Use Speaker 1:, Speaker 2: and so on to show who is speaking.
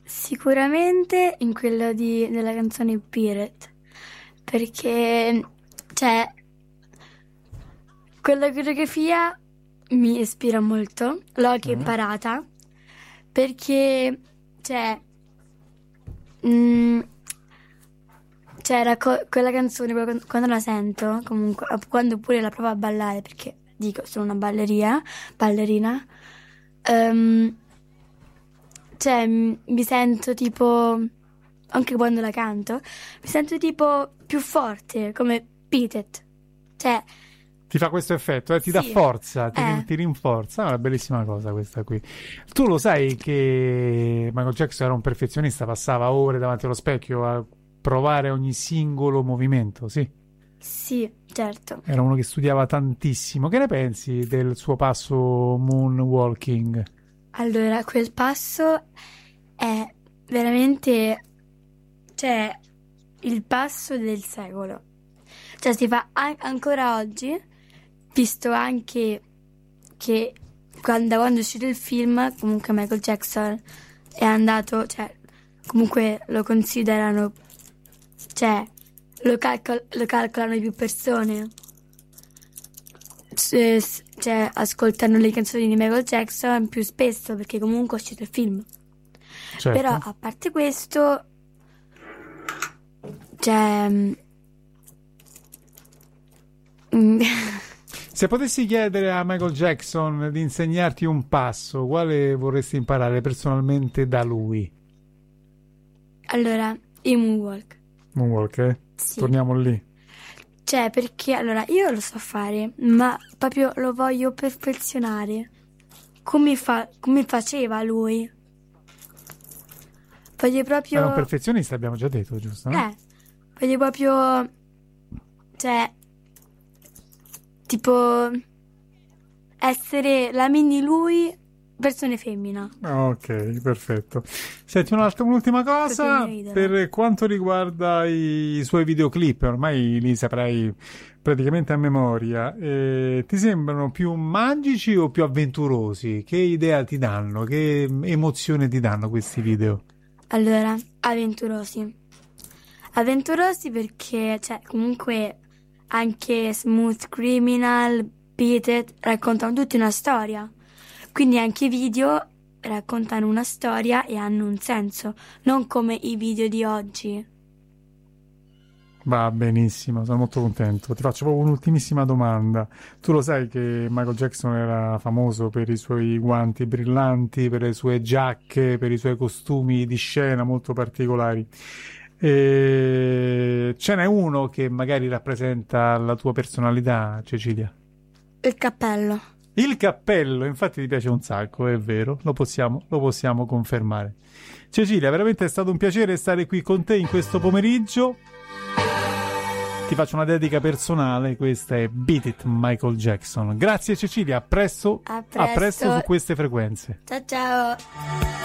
Speaker 1: Sicuramente in quello della canzone Pirate, perché, cioè, quella coreografia mi ispira molto, l'ho anche imparata, perché, cioè, c'era quella canzone, quando la sento, comunque, quando pure la provo a ballare, perché dico, sono una ballerina, cioè, mi sento tipo, anche quando la canto, mi sento tipo più forte, come Beat It. Cioè,
Speaker 2: Ti fa questo effetto, ti dà
Speaker 1: sì,
Speaker 2: forza, ti rinforza. È una bellissima cosa questa qui. Tu lo sai che Michael Jackson era un perfezionista, passava ore davanti allo specchio a provare ogni singolo movimento, sì.
Speaker 1: sì, certo.
Speaker 2: Era uno che studiava tantissimo. Che ne pensi del suo passo moonwalking?
Speaker 1: Allora, quel passo è veramente, cioè, il passo del secolo. Cioè, si fa ancora oggi, visto anche che da quando è uscito il film, comunque Michael Jackson è andato, cioè, comunque lo considerano, cioè, lo calcolano più persone. Cioè, ascoltano le canzoni di Michael Jackson più spesso perché comunque è uscito il film.
Speaker 2: Certo.
Speaker 1: Però a parte questo, cioè,
Speaker 2: Se potessi chiedere a Michael Jackson di insegnarti un passo, quale vorresti imparare personalmente da lui?
Speaker 1: allora, il moonwalk.
Speaker 2: Moonwalk, eh?
Speaker 1: Sì.
Speaker 2: Torniamo lì.
Speaker 1: Cioè, perché allora io lo so fare, ma proprio lo voglio perfezionare. Come faceva lui. Voglio proprio.
Speaker 2: Era un perfezionista, abbiamo già detto, giusto? No?
Speaker 1: Voglio proprio. Cioè. Tipo. Essere la mini lui, versione femmina.
Speaker 2: Ok, perfetto. Senti, un'ultima cosa per quanto riguarda i suoi videoclip, ormai li saprai praticamente a memoria. Ti sembrano più magici o più avventurosi? Che idea ti danno? Che emozione ti danno questi video?
Speaker 1: Allora, avventurosi. Avventurosi perché, cioè, comunque anche Smooth Criminal, Beat It raccontano tutti una storia. Quindi anche i video raccontano una storia e hanno un senso, non come i video di oggi.
Speaker 2: Va benissimo, sono molto contento. Ti faccio proprio un'ultimissima domanda. Tu lo sai che Michael Jackson era famoso per i suoi guanti brillanti, per le sue giacche, per i suoi costumi di scena molto particolari. E ce n'è uno che magari rappresenta la tua personalità, Cecilia?
Speaker 1: Il cappello.
Speaker 2: Il cappello, infatti ti piace un sacco, è vero, lo possiamo confermare. Cecilia, veramente è stato un piacere stare qui con te in questo pomeriggio. Ti faccio una dedica personale, questa è Beat It Michael Jackson. Grazie Cecilia, a presto su queste frequenze.
Speaker 1: Ciao ciao.